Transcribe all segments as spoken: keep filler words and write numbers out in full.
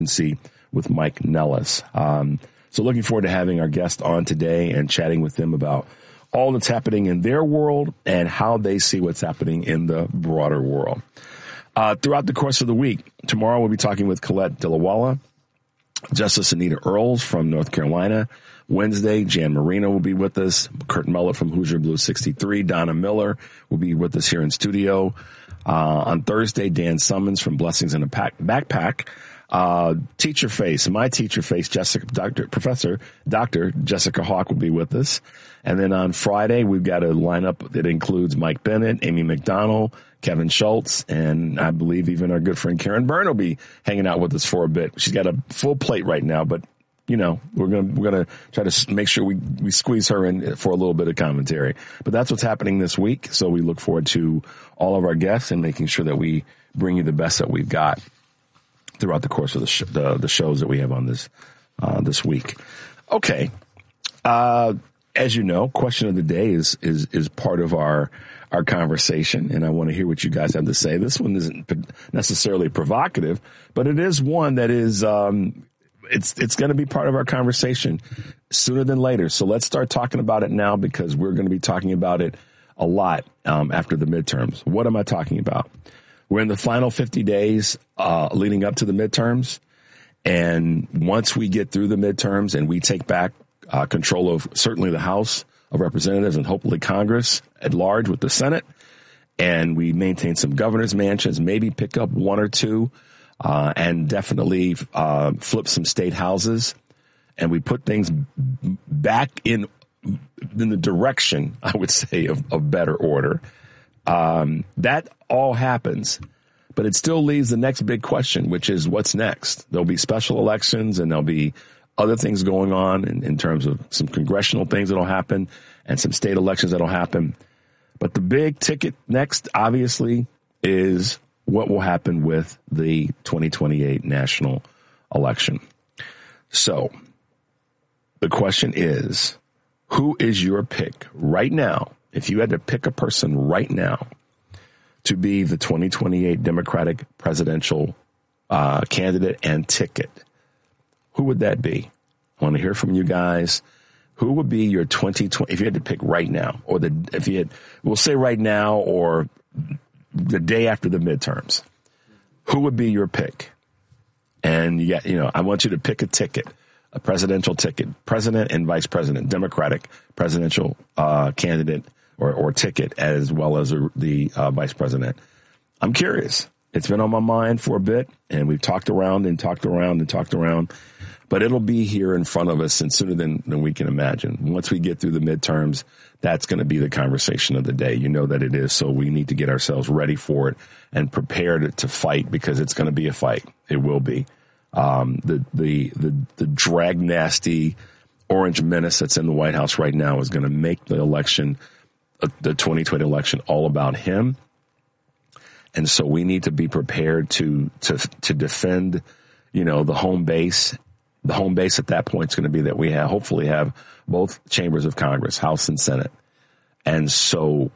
See with Mike Nellis. Um, so looking forward to having our guest on today and chatting with them about all that's happening in their world and how they see what's happening in the broader world. Uh, throughout the course of the week, tomorrow we'll be talking with Colette Dillawala, Justice Anita Earls from North Carolina. Wednesday, Jan Marino will be with us. Kurt Mellett from Hoosier Blue sixty-three. Donna Miller will be with us here in studio. Uh, on Thursday, Dan Summons from Blessings in a Pack, Backpack. Uh, teacher face, my teacher face, Jessica, Doctor, Professor, Doctor Jessica Hawk will be with us. And then on Friday, we've got a lineup that includes Mike Bennett, Amy McDonald, Kevin Schultz, and I believe even our good friend Karen Byrne will be hanging out with us for a bit. She's got a full plate right now, but you know, we're going to, we're going to try to make sure we, we squeeze her in for a little bit of commentary, but that's what's happening this week. So we look forward to all of our guests and making sure that we bring you the best that we've got throughout the course of the, sh- the the shows that we have on this uh, this week. Okay, uh, as you know, question of the day is is is part of our our conversation, and I want to hear what you guys have to say. This one isn't necessarily provocative, but it is one that is um, it's it's going to be part of our conversation sooner than later. So let's start talking about it now because we're going to be talking about it a lot um, after the midterms. What am I talking about? We're in the final fifty days uh, leading up to the midterms. And once we get through the midterms and we take back uh, control of certainly the House of Representatives and hopefully Congress at large with the Senate, and we maintain some governor's mansions, maybe pick up one or two uh, and definitely uh, flip some state houses, and we put things back in, in the direction, I would say, of, of better order. Um, that all happens, but it still leaves the next big question, which is what's next? There'll be special elections and there'll be other things going on in, in terms of some congressional things that'll happen and some state elections that'll happen. But the big ticket next, obviously, is what will happen with the twenty twenty-eight national election. So the question is, who is your pick right now? If you had to pick a person right now to be the twenty twenty-eight Democratic presidential uh, candidate and ticket, who would that be? I want to hear from you guys. Who would be your twenty twenty, if you had to pick right now, or the, if you had, we'll say right now or the day after the midterms, who would be your pick? And you got, you know, I want you to pick a ticket, a presidential ticket, president and vice president, Democratic presidential uh, candidate or, or ticket, as well as a, the uh, vice president. I'm curious. It's been on my mind for a bit, and we've talked around and talked around and talked around, but it'll be here in front of us and sooner than, than we can imagine. Once we get through the midterms, that's going to be the conversation of the day. You know that it is, so we need to get ourselves ready for it and prepared to fight, because it's going to be a fight. It will be. Um, the, the, the, the drag nasty orange menace that's in the White House right now is going to make the election, uh, the twenty twenty election, all about him. And so we need to be prepared to, to, to defend, you know, the home base. The home base at that point is going to be that we have, hopefully have both chambers of Congress, House and Senate. And so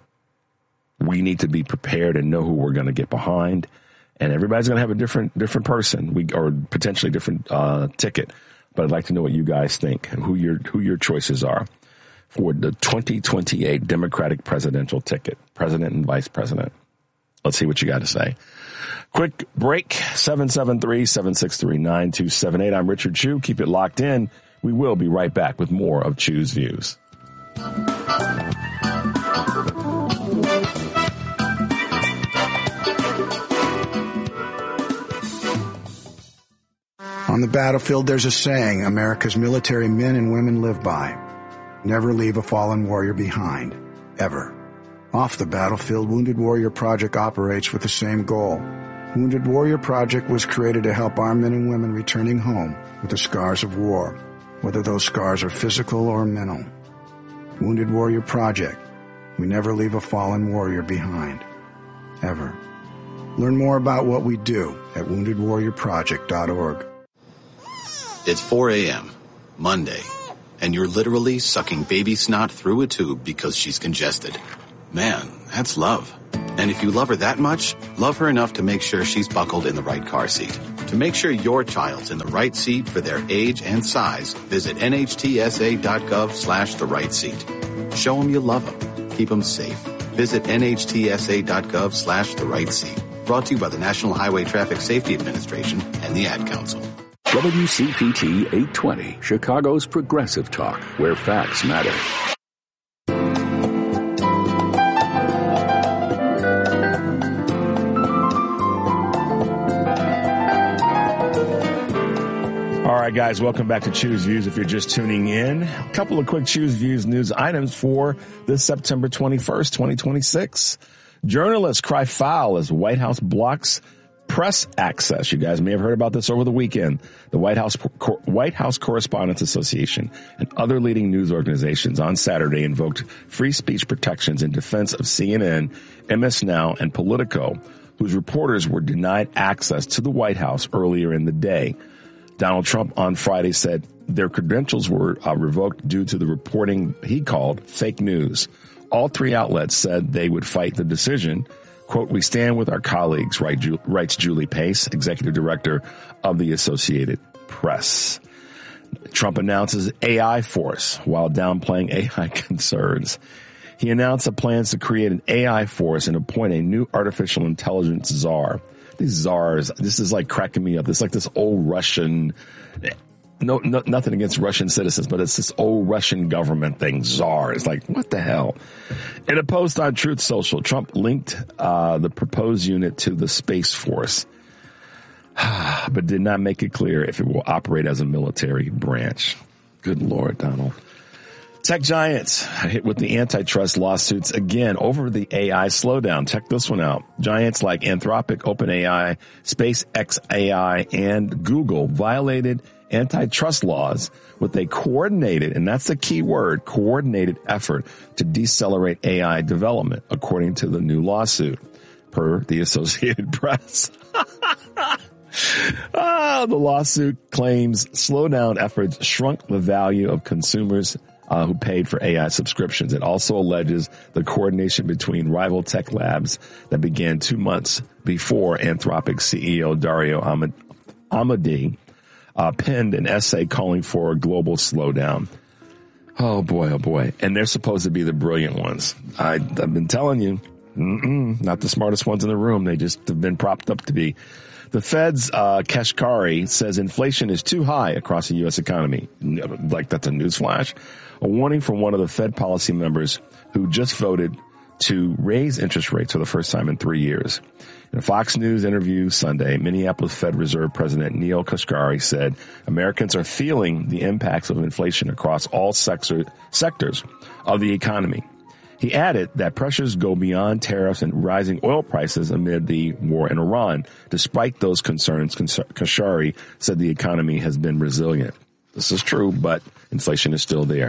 we need to be prepared and know who we're going to get behind. And everybody's going to have a different, different person, we, or potentially different, uh, ticket. But I'd like to know what you guys think and who your, who your choices are for the twenty twenty-eight Democratic presidential ticket, president and vice president. Let's see what you got to say. Quick break, seven seven three, seven six three, nine two seven eight. I'm Richard Chew. Keep it locked in. We will be right back with more of Chew's Views. On the battlefield, there's a saying America's military men and women live by. Never leave a fallen warrior behind, ever. Off the battlefield, Wounded Warrior Project operates with the same goal. Wounded Warrior Project was created to help our men and women returning home with the scars of war, whether those scars are physical or mental. Wounded Warrior Project. We never leave a fallen warrior behind, ever. Learn more about what we do at wounded warrior project dot org. It's four a.m., Monday, and you're literally sucking baby snot through a tube because she's congested. Man, that's love. And if you love her that much, love her enough to make sure she's buckled in the right car seat. To make sure your child's in the right seat for their age and size, visit nhtsa.gov slash the right seat. Show them you love them. Keep them safe. Visit nhtsa.gov slash the right seat. Brought to you by the National Highway Traffic Safety Administration and the Ad Council. W C P T eight twenty, Chicago's progressive talk, where facts matter. All right, guys, welcome back to Choose Views. If you're just tuning in, a couple of quick Choose Views news items for this September twenty-first, twenty twenty-six. Journalists cry foul as White House blocks press access. You guys may have heard about this over the weekend. The White House White House Correspondents Association and other leading news organizations on Saturday invoked free speech protections in defense of C N N, M S Now, and Politico, whose reporters were denied access to the White House earlier in the day. Donald Trump on Friday said their credentials were uh, revoked due to the reporting he called fake news. All three outlets said they would fight the decision. Quote, "We stand with our colleagues," write, writes Julie Pace, executive director of the Associated Press. Trump announces A I force while downplaying A I concerns. He announced the plans to create an A I force and appoint a new artificial intelligence czar. These czars, this is like cracking me up. It's like this old Russian, no, no, nothing against Russian citizens, but it's this old Russian government thing, czar. It's like, what the hell? In a post on Truth Social, Trump linked uh, the proposed unit to the Space Force, but did not make it clear if it will operate as a military branch. Good Lord, Donald. Tech giants hit with the antitrust lawsuits again over the A I slowdown. Check this one out. Giants like Anthropic, OpenAI, SpaceX A I, and Google violated antitrust laws with a coordinated, and that's the key word, coordinated effort to decelerate A I development, according to the new lawsuit, per the Associated Press. ah, the lawsuit claims slowdown efforts shrunk the value of consumers Uh, who paid for A I subscriptions. It also alleges the coordination between rival tech labs that began two months before Anthropic C E O Dario Amad- Amadi uh, penned an essay calling for a global slowdown. Oh boy, oh boy. And they're supposed to be the brilliant ones. I, I've been telling you, mm-mm, not the smartest ones in the room. They just have been propped up to be. The Fed's uh, Kashkari says inflation is too high across the U S economy. Like that's a newsflash. A warning from one of the Fed policy members who just voted to raise interest rates for the first time in three years. In a Fox News interview Sunday, Minneapolis Fed Reserve President Neil Kashkari said Americans are feeling the impacts of inflation across all sector, sectors of the economy. He added that pressures go beyond tariffs and rising oil prices amid the war in Iran. Despite those concerns, Kashkari said the economy has been resilient. This is true, but inflation is still there.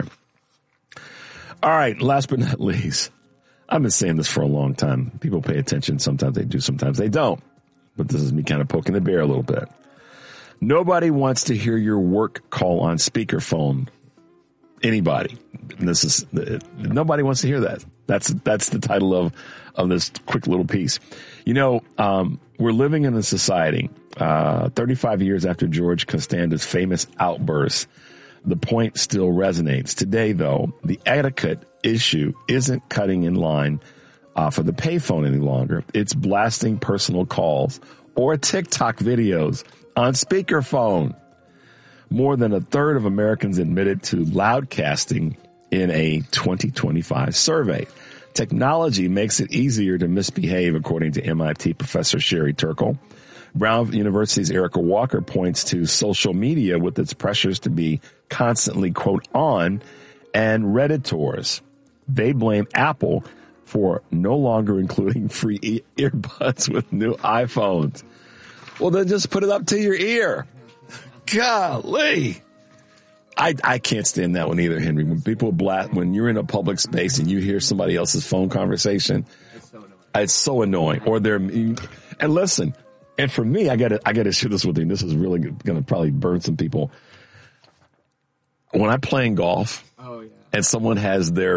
All right, last but not least, I've been saying this for a long time. People pay attention. Sometimes they do, sometimes they don't. But this is me kind of poking the bear a little bit. Nobody wants to hear your work call on speakerphone. Anybody. This is nobody wants to hear that. That's that's the title of of this quick little piece. You know, um, we're living in a society uh, thirty-five years after George Costanza's famous outburst. The point still resonates today. Though the etiquette issue isn't cutting in line uh, for the payphone any longer. It's blasting personal calls or TikTok videos on speakerphone. More than a third of Americans admitted to loudcasting in a twenty twenty-five survey. Technology makes it easier to misbehave, according to M I T professor Sherry Turkle. Brown University's Erica Walker points to social media with its pressures to be constantly, quote, on, and Redditors. They blame Apple for no longer including free e- earbuds with new iPhones. Well, then just put it up to your ear. Golly. I, I can't stand that one either, Henry. When people blast, when you're in a public space and you hear somebody else's phone conversation, it's so annoying. It's so annoying. Or they're, and listen, and for me, I gotta, I gotta share this with you. This is really gonna probably burn some people. When I'm playing golf, oh, yeah. and someone has their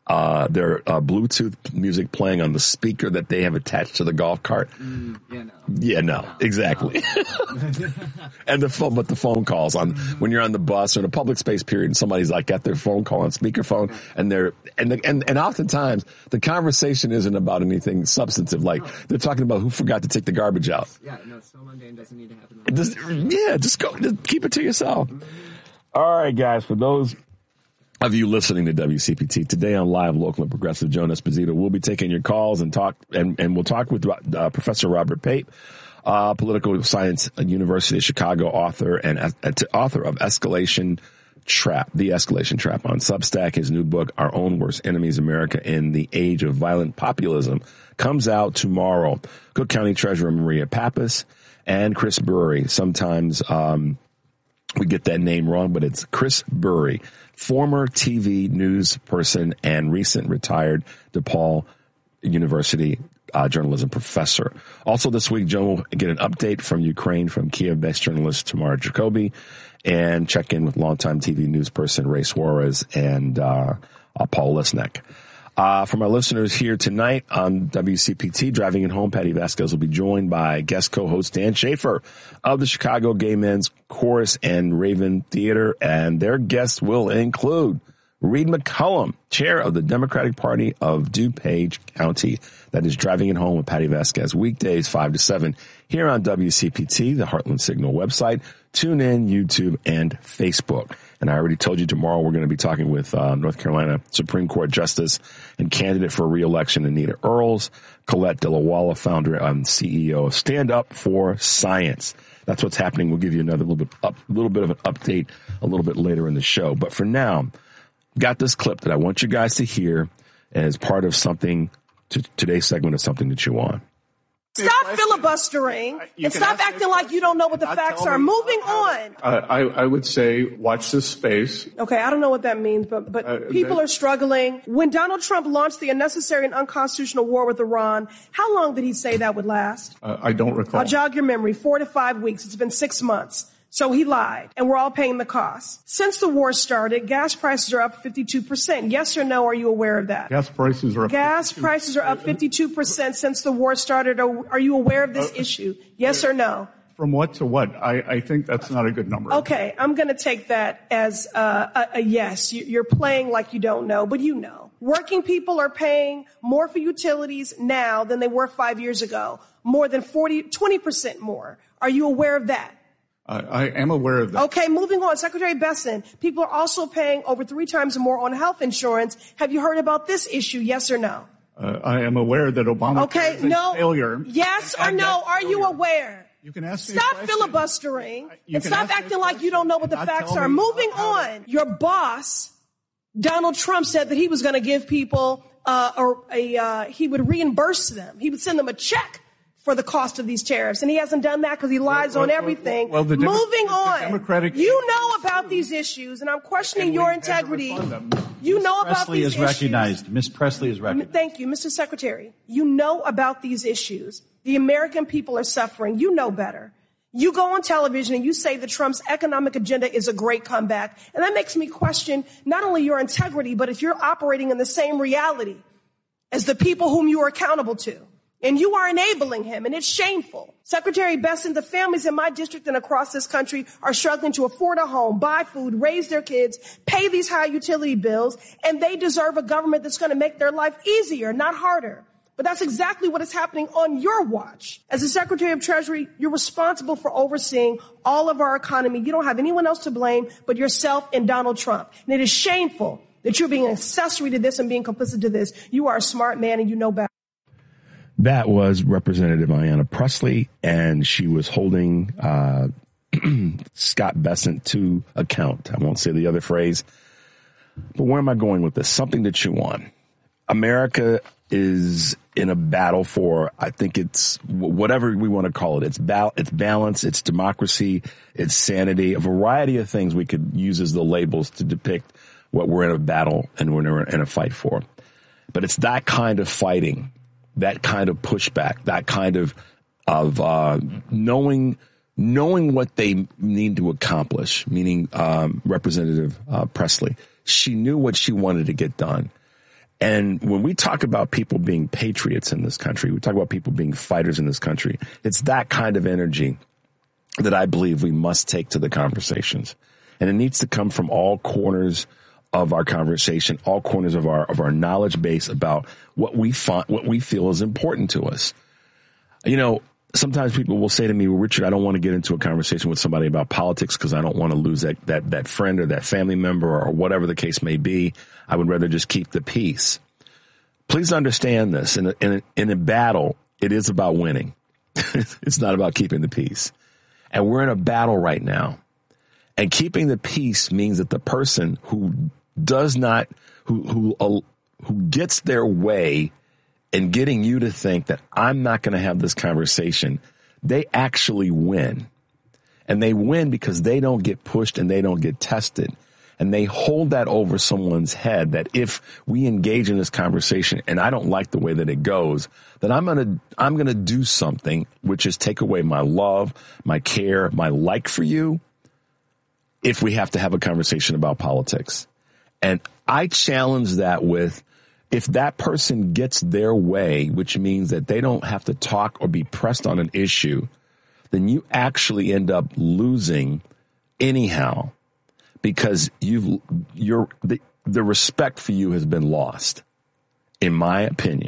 uh, their uh, Bluetooth music playing on the speaker that they have attached to the golf cart. Mm, yeah, no. Yeah, no, no exactly. No. And the phone, but the phone calls on when you're on the bus or in a public space period, and somebody's like got their phone call on speakerphone, and they're and the, and and oftentimes the conversation isn't about anything substantive. Like no. They're talking about who forgot to take the garbage out. Yeah, no, so mundane doesn't need to happen. Just, yeah, just go, just keep it to yourself. Mm-hmm. All right, guys, for those of you listening to W C P T today on Live, Local, and Progressive, Joan Esposito, we'll be taking your calls and talk, and, and we'll talk with uh, Professor Robert Pape, uh, political science, University of Chicago author and uh, author of Escalation Trap, The Escalation Trap on Substack. His new book, Our Own Worst Enemies, America in the Age of Violent Populism, comes out tomorrow. Cook County Treasurer Maria Pappas and Chris Burry. Sometimes um, we get that name wrong, but it's Chris Burry, former T V news person and recent retired DePaul University uh, journalism professor. Also this week, Joan will get an update from Ukraine from Kiev-based journalist Tamara Jacoby, and check in with longtime T V news person Ray Suarez and uh, uh, Paul Lisnek. Uh, for my listeners here tonight on W C P T, Driving It Home, Patty Vasquez will be joined by guest co-host Dan Schaefer of the Chicago Gay Men's Chorus and Raven Theater, and their guests will include Reed McCullum, chair of the Democratic Party of DuPage County. That is Driving It Home with Patty Vasquez, weekdays five to seven here on W C P T, the Heartland Signal website, TuneIn, YouTube, and Facebook. And I already told you tomorrow we're going to be talking with uh, North Carolina Supreme Court Justice and candidate for re-election Anita Earls, Colette De La Walla, founder and C E O of Stand Up for Science. That's what's happening. We'll give you another little bit, up, little bit of an update a little bit later in the show. But for now, got this clip that I want you guys to hear as part of something, to, today's segment of Something to Chew On. Stop filibustering and stop acting like you don't know what the facts are. Moving on. Uh, I, I would say watch this space. Okay, I don't know what that means, but, but uh, people are struggling. When Donald Trump launched the unnecessary and unconstitutional war with Iran, how long did he say that would last? Uh, I don't recall. I'll jog your memory. Four to five weeks. It's been six months. So he lied, and we're all paying the cost. Since the war started, gas prices are up fifty-two percent. Yes or no, are you aware of that? Gas prices are up. Gas prices are up fifty-two percent since the war started. Are you aware of this uh, issue? Yes or no? From what to what? I, I think that's not a good number. Okay, I'm going to take that as uh, a, a yes. You're playing like you don't know, but you know. Working people are paying more for utilities now than they were five years ago. More than forty, twenty percent more. Are you aware of that? Uh, I am aware of that. Okay, moving on. Secretary Besson, people are also paying over three times more on health insurance. Have you heard about this issue, yes or no? Uh, I am aware that Obama okay, is a no. failure. Yes or no? Are you aware? You can ask me Stop a filibustering you and stop acting like you don't know what the facts are. Moving on. Your boss, Donald Trump, said that he was going to give people uh, a, a uh, he would reimburse them. He would send them a check for the cost of these tariffs. And he hasn't done that because he lies well, on well, everything. Well, the Demo- Moving on. Democratic- you know about these issues, and I'm questioning and your integrity. You Miz know Presley about these is issues. recognized. Miz Presley is recognized. Thank you, Mister Secretary. You know about these issues. The American people are suffering. You know better. You go on television and you say that Trump's economic agenda is a great comeback. And that makes me question not only your integrity, but if you're operating in the same reality as the people whom you are accountable to. And you are enabling him, and it's shameful. Secretary Besson, the families in my district and across this country are struggling to afford a home, buy food, raise their kids, pay these high utility bills, and they deserve a government that's going to make their life easier, not harder. But that's exactly what is happening on your watch. As the Secretary of Treasury, you're responsible for overseeing all of our economy. You don't have anyone else to blame but yourself and Donald Trump. And it is shameful that you're being an accessory to this and being complicit to this. You are a smart man, and you know better. That was Representative Ayanna Pressley, and she was holding uh, Scott Bessent to account. I won't say the other phrase, but where am I going with this? Something to chew on. America is in a battle for, I think it's whatever we want to call it. It's, ba- it's balance, it's democracy, it's sanity, a variety of things we could use as the labels to depict what we're in a battle and we're in a fight for. But it's that kind of fighting, that kind of pushback, that kind of of uh, knowing knowing what they need to accomplish, meaning um, Representative uh, Pressley. She knew what she wanted to get done. And when we talk about people being patriots in this country, we talk about people being fighters in this country, it's that kind of energy that I believe we must take to the conversations. And it needs to come from all corners of our conversation, all corners of our of our knowledge base about what we find, what we feel is important to us. You know, sometimes people will say to me, well, Richard, I don't want to get into a conversation with somebody about politics because I don't want to lose that, that, that friend or that family member or whatever the case may be. I would rather just keep the peace. Please understand this. In a, in a, in a battle, it is about winning. It's not about keeping the peace. And we're in a battle right now. And keeping the peace means that the person who does not, who, who, uh, who gets their way in getting you to think that I'm not going to have this conversation, they actually win. And they win because they don't get pushed and they don't get tested. And they hold that over someone's head that if we engage in this conversation and I don't like the way that it goes, that I'm going to, I'm going to do something, which is take away my love, my care, my like for you, if we have to have a conversation about politics. And I challenge that with, if that person gets their way, which means that they don't have to talk or be pressed on an issue, then you actually end up losing anyhow, because you've, you're, the, the respect for you has been lost, in my opinion.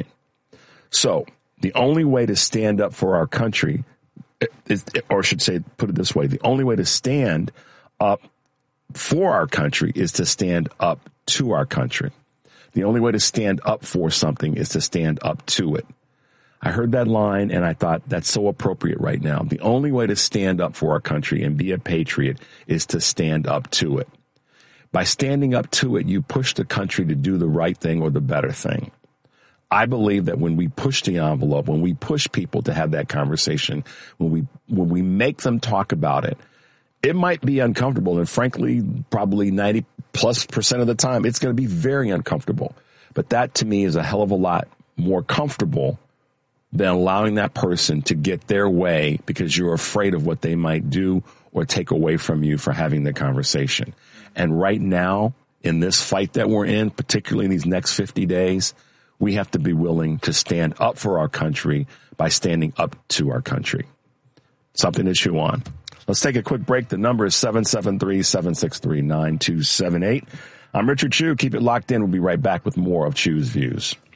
So the only way to stand up for our country is, or I should say, put it this way, the only way to stand up for our country is to stand up to our country. The only way to stand up for something is to stand up to it. I heard that line and I thought that's so appropriate right now. The only way to stand up for our country and be a patriot is to stand up to it. By standing up to it, you push the country to do the right thing or the better thing. I believe that when we push the envelope, when we push people to have that conversation, when we, when we make them talk about it, it might be uncomfortable. And frankly, probably ninety plus percent of the time, it's going to be very uncomfortable. But that to me is a hell of a lot more comfortable than allowing that person to get their way because you're afraid of what they might do or take away from you for having the conversation. And right now, in this fight that we're in, particularly in these next fifty days, we have to be willing to stand up for our country by standing up to our country. Something to chew on. Let's take a quick break. The number is seven seven three, seven six three, nine two seven eight. I'm Richard Chew. Keep it locked in. We'll be right back with more of Chew's Views.